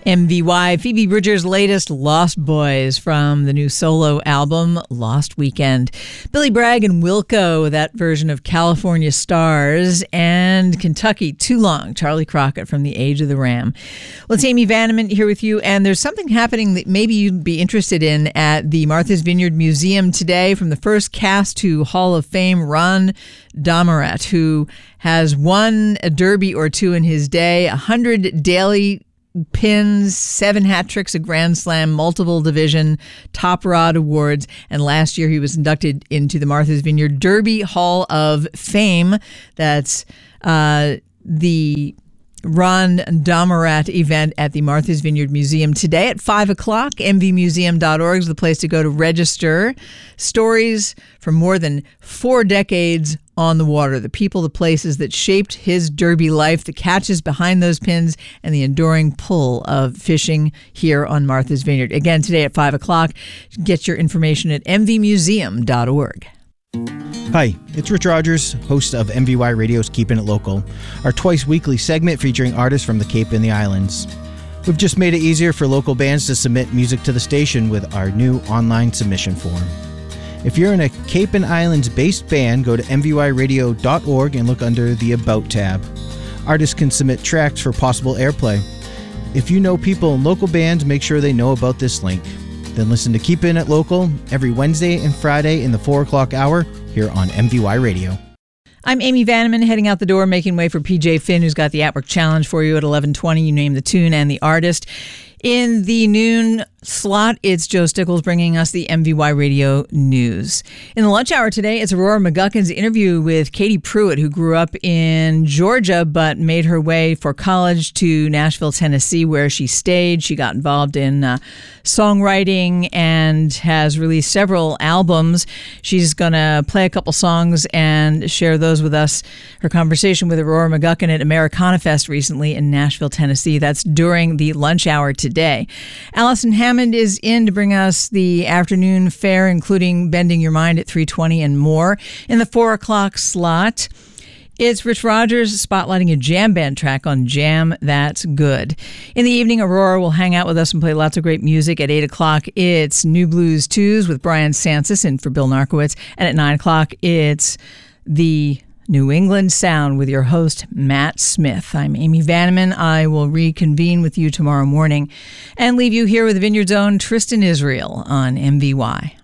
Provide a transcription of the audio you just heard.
MVY, Phoebe Bridgers' latest Lost Boys from the new solo album, Lost Weekend. Billy Bragg and Wilco, that version of California Stars, and Kentucky, Too Long, Charlie Crockett from The Age of the Ram. Well, it's Amy Vanneman here with you, and there's something happening that maybe you'd be interested in at the Martha's Vineyard Museum today. From the first cast to Hall of Fame, Ron Domarat, who has won a derby or two in his day, 100 daily pins, 7 hat tricks, a Grand Slam, multiple division, top rod awards, and last year he was inducted into the Martha's Vineyard Derby Hall of Fame. That's the Ron Domarat event at the Martha's Vineyard Museum today at 5 o'clock. mvmuseum.org is the place to go to register. Stories from more than 4 decades on the water, the people, the places that shaped his derby life, the catches behind those pins, and the enduring pull of fishing here on Martha's Vineyard. Again, today at 5 o'clock. Get your information at mvmuseum.org. Hi, it's Rich Rogers, host of MVY Radio's Keeping It Local, our twice-weekly segment featuring artists from the Cape and the Islands. We've just made it easier for local bands to submit music to the station with our new online submission form. If you're in a Cape and Islands-based band, go to mvyradio.org and look under the About tab. Artists can submit tracks for possible airplay. If you know people in local bands, make sure they know about this link. Then listen to Keepin' It Local every Wednesday and Friday in the 4 o'clock hour here on MVY Radio. I'm Amy Vanneman, heading out the door, making way for PJ Finn, who's got the At Work Challenge for you at 11:20. You name the tune and the artist. In the noon slot, it's Joe Stickles bringing us the MVY Radio News. In the lunch hour today, it's Aurora McGuckin's interview with Katie Pruitt, who grew up in Georgia but made her way for college to Nashville, Tennessee, where she stayed. She got involved in songwriting and has released several albums. She's going to play a couple songs and share those with us. Her conversation with Aurora McGuckin at Americana Fest recently in Nashville, Tennessee. That's during the lunch hour today. Allison Hammond is in to bring us the afternoon fare, including Bending Your Mind at 3:20 and more. In the 4 o'clock slot, it's Rich Rogers spotlighting a jam band track on Jam That's Good. In the evening, Aurora will hang out with us and play lots of great music. At 8 o'clock, it's New Blues Tues with Brian Sansis in for Bill Narkowitz. And at 9 o'clock, it's the New England Sound with your host, Matt Smith. I'm Amy Vanneman. I will reconvene with you tomorrow morning and leave you here with Vineyard's own Tristan Israel on MVY.